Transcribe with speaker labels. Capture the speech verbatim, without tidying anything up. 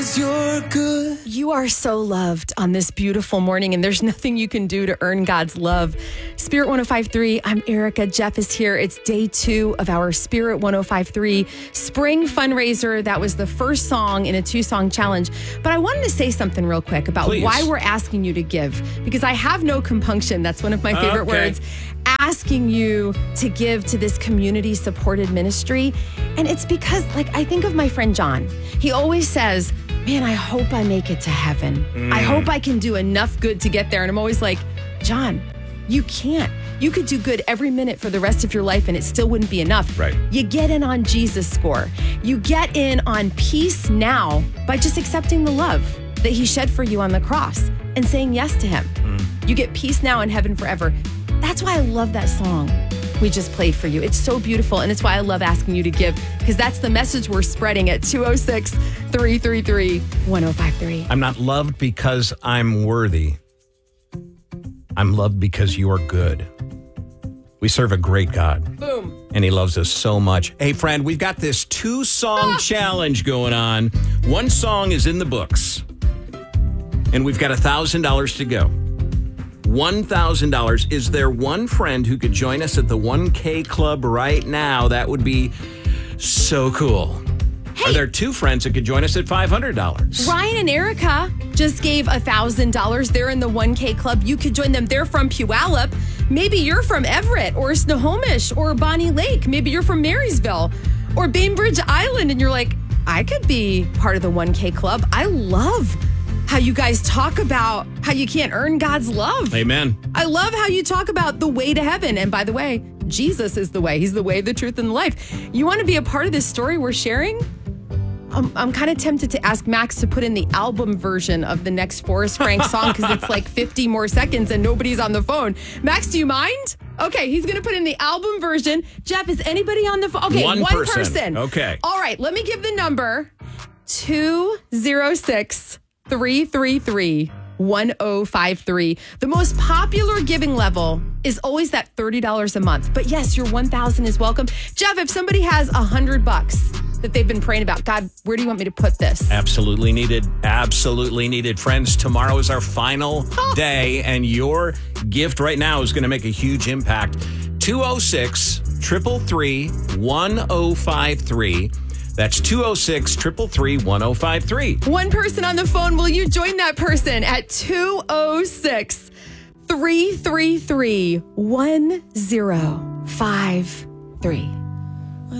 Speaker 1: 'cause you're good.
Speaker 2: You are so loved on this beautiful morning, and there's nothing you can do to earn God's love. Spirit one oh five point three, I'm Erica. Jeff is here. It's day two of our Spirit one oh five point three spring fundraiser. That was the first song in a two-song challenge. But I wanted to say something real quick about
Speaker 3: Please.
Speaker 2: why we're asking you to give, because I have no compunction. That's one of my favorite
Speaker 3: Okay.
Speaker 2: words. Asking you to give to this community-supported ministry. And it's because, like, I think of my friend John. He always says, man, I hope I make it to heaven.
Speaker 3: Mm.
Speaker 2: I hope I can do enough good to get there. And I'm always like, John, you can't. You could do good every minute for the rest of your life and it still wouldn't be enough.
Speaker 3: Right.
Speaker 2: You get in on Jesus' score. You get in on peace now by just accepting the love that he shed for you on the cross and saying yes to him. Mm. You get peace now and heaven forever. That's why I love that song we just played for you. It's so beautiful, and it's why I love asking you to give, because that's the message we're spreading at two oh six, three three three, one oh five three.
Speaker 3: I'm not loved because I'm worthy. I'm loved because you are good. We serve a great God.
Speaker 2: Boom.
Speaker 3: And he loves us so much. Hey, friend, we've got this two-song
Speaker 2: Ah.
Speaker 3: challenge going on. One song is in the books, and we've got one thousand dollars to go. one thousand dollars. Is there one friend who could join us at the one K Club right now? That would be so cool.
Speaker 2: Hey.
Speaker 3: Are there two friends that could join us at five hundred dollars?
Speaker 2: Ryan and Erica just gave one thousand dollars. They're in the one K Club. You could join them. They're from Puyallup. Maybe you're from Everett or Snohomish or Bonnie Lake. Maybe you're from Marysville or Bainbridge Island, and you're like, I could be part of the one K Club. I love how you guys talk about how you can't earn God's love.
Speaker 3: Amen.
Speaker 2: I love how you talk about the way to heaven. And by the way, Jesus is the way. He's the way, the truth, and the life. You want to be a part of this story we're sharing? I'm, I'm kind of tempted to ask Max to put in the album version of the next Forrest Frank song because it's like fifty more seconds and nobody's on the phone. Max, do you mind? Okay, he's going to put in the album version. Jeff, is anybody on the phone? Okay,
Speaker 3: One
Speaker 2: one,
Speaker 3: person.
Speaker 2: person.
Speaker 3: Okay.
Speaker 2: All right, let me give the number. two oh six, three three three, one oh five three. The most popular giving level is always that thirty dollars a month. But yes, your one thousand is welcome. Jeff, if somebody has one hundred bucks that they've been praying about, God, where do you want me to put this?
Speaker 3: Absolutely needed. Absolutely needed. Friends, tomorrow is our final day, and your gift right now is going to make a huge impact. two oh six, three three three, one oh five three. That's two oh six, three three three, one oh five three.
Speaker 2: One person on the phone. Will you join that person at two oh six, three three three, one oh five three?